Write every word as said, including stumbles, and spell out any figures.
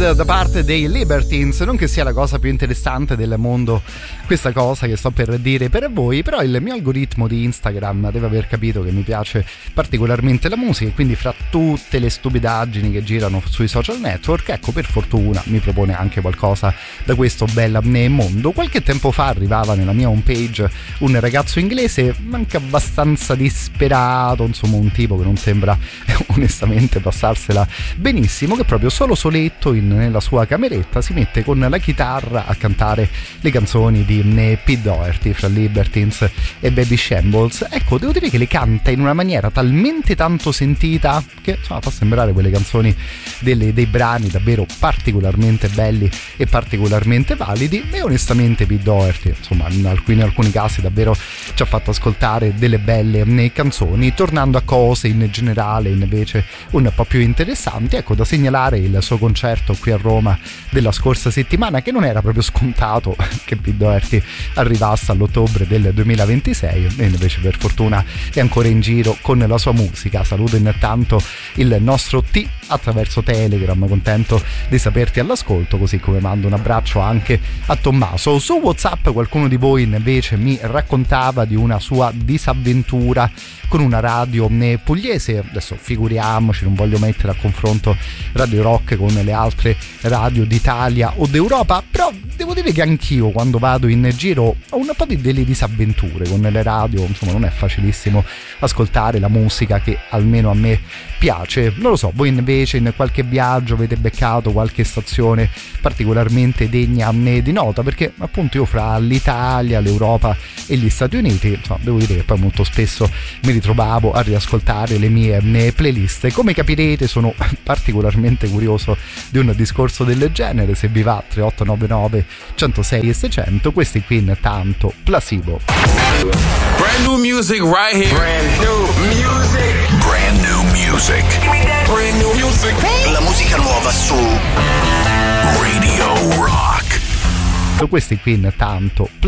Bad da parte dei Libertines. Non che sia la cosa più interessante del mondo questa cosa che sto per dire per voi, però il mio algoritmo di Instagram deve aver capito che mi piace particolarmente la musica e quindi fra tutte le stupidaggini che girano sui social network, ecco, per fortuna mi propone anche qualcosa da questo bel mondo. Qualche tempo fa arrivava nella mia homepage un ragazzo inglese anche abbastanza disperato, insomma un tipo che non sembra onestamente passarsela benissimo, che proprio solo soletto in, nella sua cameretta si mette con la chitarra a cantare le canzoni di Pete Doherty, fra Libertines e Baby Shambles. Ecco, devo dire che le canta in una maniera talmente tanto sentita che insomma fa sembrare quelle canzoni delle, dei brani davvero particolarmente belli e particolarmente validi. E onestamente Pete Doherty insomma in alcuni, in alcuni casi davvero ci ha fatto ascoltare delle belle canzoni. Tornando a cose in generale invece un po' più interessanti, ecco, da segnalare il suo concerto qui a Roma della scorsa settimana, che non era proprio scontato che Pete Doherty arrivasse all'ottobre del duemilaventisei e invece per fortuna è ancora in giro con la sua musica. Saluto intanto il nostro T attraverso Telegram, contento di saperti all'ascolto, così come mando un abbraccio anche a Tommaso. Su WhatsApp qualcuno di voi invece mi raccontava di una sua disavventura con una radio pugliese. Adesso figuriamoci, non voglio mettere a confronto Radio Rock con le altre radio d'Italia o d'Europa, però devo dire che anch'io quando vado in giro ho un po' di delle disavventure con le radio, insomma non è facilissimo ascoltare la musica che almeno a me piace. Non lo so, voi invece in qualche viaggio avete beccato qualche stazione particolarmente degna di nota? Perché appunto io fra l'Italia, l'Europa e gli Stati Uniti, insomma, devo dire che poi molto spesso mi ritrovavo a riascoltare le mie playlist. Come capirete sono particolarmente curioso di un discorso del genere. Se vi va tre otto nove nove centosei e seicento, questi qui intanto Placebo. Brand new music right here. Brand new music. Brand new music. Brand new music. La musica nuova su Radio Rock. Questi qui intanto